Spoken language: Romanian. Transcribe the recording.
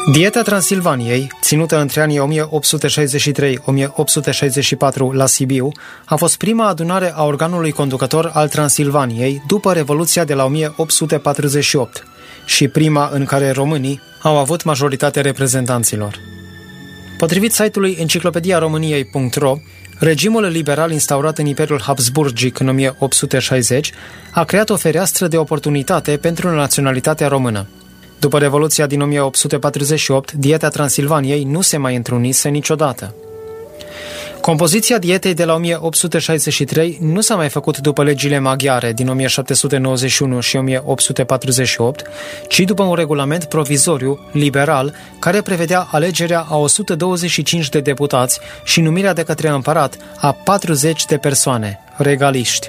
Dieta Transilvaniei, ținută între anii 1863-1864 la Sibiu, a fost prima adunare a organului conducător al Transilvaniei după Revoluția de la 1848 și prima în care românii au avut majoritatea reprezentanților. Potrivit site-ului enciclopediaromâniei.ro, regimul liberal instaurat în Imperiul Habsburgic în 1860 a creat o fereastră de oportunitate pentru naționalitatea română. După Revoluția din 1848, dieta Transilvaniei nu se mai întrunise niciodată. Compoziția dietei de la 1863 nu s-a mai făcut după legile maghiare din 1791 și 1848, ci după un regulament provizoriu, liberal, care prevedea alegerea a 125 de deputați și numirea de către împărat a 40 de persoane, regaliști.